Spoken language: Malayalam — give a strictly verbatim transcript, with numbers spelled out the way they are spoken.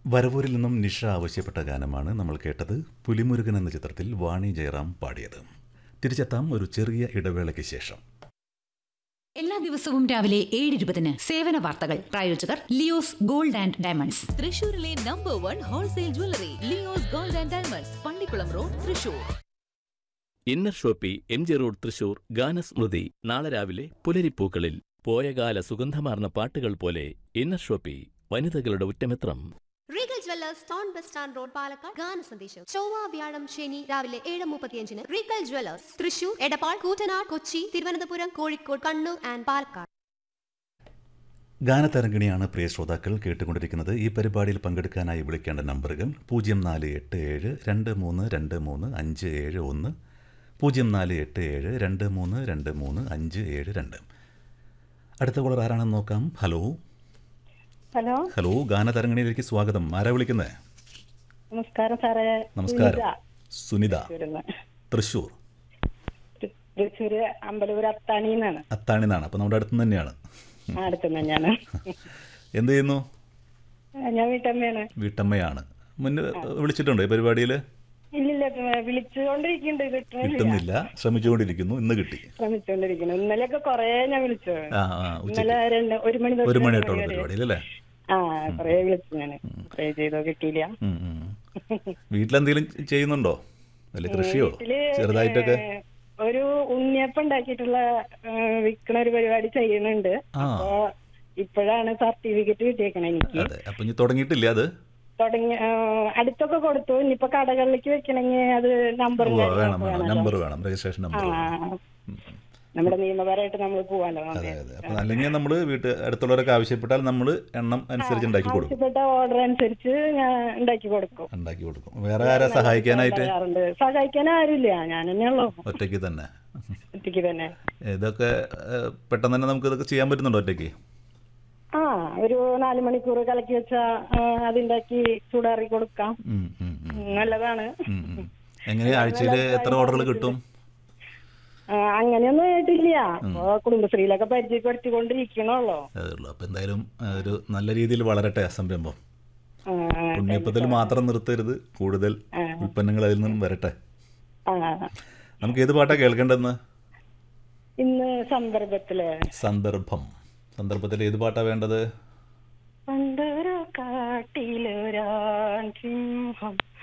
വരവൂരിൽ നിന്നും നിഷ ആവശ്യപ്പെട്ട ഗാനമാണ് നമ്മൾ കേട്ടത്. പുലിമുരുകൻ എന്ന ചിത്രത്തിൽ വാണി ജയറാം പാടിയത്. തിരിച്ചെത്താം ഒരു ചെറിയ ഇടവേളയ്ക്ക് ശേഷം. എല്ലാ ദിവസവും രാവിലെ ഏഴ് ഇരുപതിന് സേവന വാർത്തകൾ. പ്രായോജകർ ലിയോസ് ഗോൾഡ് ആൻഡ് ഡയമണ്ട്സ്, തൃശൂരിലെ number one wholesale jewellery Leo's gold and diamonds, Pallikkulam road, Thrissur. Inner Shopee, M G road, Thrissur. ഗാനസ്മൃതി നാളെ രാവിലെ പുലരിപ്പൂക്കളിൽ. പോയകാല സുഗന്ധമാർന്ന പാട്ടുകൾ പോലെ ഇന്നർ ഷോപ്പി, വനിതകളുടെ ഉറ്റമിത്രം. Regal Jewellers, town bus stand road, Palakkad. ഗാന സന്ദേശം ചൊവ്വ വ്യാഴം ശനി രാവിലെ ഏഴ് മുപ്പത്തിയഞ്ചിന് Regal Jewellers, Thrissur, Edappal, Koottanad, Kochi, Thiruvananthapuram, Kozhikode, Kannur and Palakkad. ഗാനതരംഗിണിയാണ് പ്രിയ ശ്രോതാക്കൾ കേട്ടുകൊണ്ടിരിക്കുന്നത്. ഈ പരിപാടിയിൽ പങ്കെടുക്കാനായി വിളിക്കേണ്ട നമ്പറുകൾ പൂജ്യം നാല് എട്ട് ഏഴ് രണ്ട് മൂന്ന് രണ്ട് മൂന്ന് അഞ്ച് ഏഴ് ഒന്ന്, പൂജ്യം നാല് എട്ട് ഏഴ് രണ്ട് മൂന്ന് രണ്ട് മൂന്ന് അഞ്ച് ഏഴ് രണ്ട്. അടുത്ത കോളർ ആരാണെന്ന് നോക്കാം. ഹലോ ഹലോ ഹലോ ഗാനതരംഗിണിയിലേക്ക് സ്വാഗതം. ആരാ വിളിക്കുന്നത്? നമസ്കാരം സാറേ. നമസ്കാരം. സുനിത, തൃശ്ശൂർ. തൃശ്ശൂര് അമ്പലപുരം അത്താണിന്നാണ്. അത്താണിന്നാണ്. അപ്പൊ നമ്മുടെ അടുത്ത് തന്നെയാണ്. അടുത്ത് തന്നെയാണ്. എന്ത് ചെയ്യുന്നു? ഞാൻ വീട്ടമ്മയാണ്. വീട്ടമ്മയാണ്. മുന്നേ വിളിച്ചിട്ടുണ്ടോ ഈ പരിപാടിയിൽ? ഇല്ലില്ല, വിളിച്ചുകൊണ്ടിരിക്കുന്നുണ്ട്, കിട്ടുന്നില്ല. ശ്രമിച്ചുകൊണ്ടിരിക്കുന്നു. ഇന്ന് കിട്ടി. ശ്രമിച്ചുകൊണ്ടിരിക്കുന്നു. ഇന്നലെയൊക്കെ കൊറേ ഞാൻ വിളിച്ചു. ഇന്നലെ ഒരു മണി ഒരു മണിയായിട്ടുള്ള പരിപാടിയിലല്ലേ? ആ, കൊറേ വിളിച്ചു ഞാൻ. ട്രൈ ചെയ്തോ, കിട്ടിയില്ല. വീട്ടിലെന്തെങ്കിലും ചെയ്യുന്നുണ്ടോ? വല്ല കൃഷിയോ ചെറുതായിട്ടൊക്കെ? ഒരു ഉണ്ണിയപ്പം ഉണ്ടാക്കിയിട്ടുള്ള വിൽക്കണ ഒരു പരിപാടി ചെയ്യുന്നുണ്ട്. അപ്പൊ ഇപ്പോഴാണ് സർട്ടിഫിക്കറ്റ് കിട്ടിയേക്കണേ എനിക്ക്. അപ്പൊ ഇനി തുടങ്ങിയിട്ടില്ല? അത് തുടങ്ങി അടുത്തൊക്കെ കൊടുത്തു. ഇനിയിപ്പോ കടകളിലേക്ക് വെക്കണമെങ്കിൽ അത് നമ്പർ നമ്പർ വേണം, രജിസ്ട്രേഷൻ നമ്പർ. നമ്മുടെ നിയമപരമായിട്ട് നമ്മൾ പോവാലോ. അല്ലെങ്കിൽ നമ്മള് വീട്ട് അടുത്തുള്ളവരൊക്കെ ആവശ്യപ്പെട്ടാൽ നമ്മൾ എണ്ണം അനുസരിച്ച് ഉണ്ടാക്കി കൊടുക്കും. ആവശ്യപ്പെട്ട ഓർഡർ അനുസരിച്ച് ഞാൻ ഉണ്ടാക്കി കൊടുക്കും. ഉണ്ടാക്കി കൊടുക്കും. വേറെ ആരാ സഹായിക്കാനായിട്ട്? സഹായിക്കാൻ ആരുമില്ല, ഞാൻ തന്നെ ഉള്ളൂ. ഒറ്റയ്ക്ക് തന്നെ? ഒറ്റയ്ക്ക് തന്നെ. ഇതൊക്കെ പെട്ടെന്ന് തന്നെ നമുക്ക് ഇതൊക്കെ ചെയ്യാൻ പറ്റുന്നുണ്ടോ ഒറ്റയ്ക്ക്? ആ, ഒരു നാല് മണിക്കൂർ കലക്കി വെച്ചാ അതുണ്ടാക്കി ചൂടാറി കൊടുക്കാം. നല്ലതാണ്. എങ്ങനെയാ ആഴ്ചയിൽ എത്ര ഓർഡറുകൾ കിട്ടും? അങ്ങനെയൊന്നും ആയിട്ടില്ല. കുടുംബശ്രീയിലൊക്കെ പരിചയപ്പെടുത്തിക്കൊണ്ടിരിക്കണല്ലോ. അപ്പൊ എന്തായാലും ഒരു നല്ല രീതിയിൽ വളരട്ടെ സംരംഭം. ഉണ്ണിയപ്പത്തിൽ മാത്രം നിർത്തരുത്, കൂടുതൽ ഉൽപ്പന്നങ്ങൾ അതിൽ നിന്നും വരട്ടെ. നമുക്ക് ഏത് പാട്ടാ കേൾക്കേണ്ടെന്ന്? ഇന്ന് സന്ദർഭത്തില് സന്ദർഭം സന്ദർഭത്തിൽ ഏത് പാട്ടാ വേണ്ടത്? പണ്ടൊരു കാട്ടിലൊരാൺ സിംഹം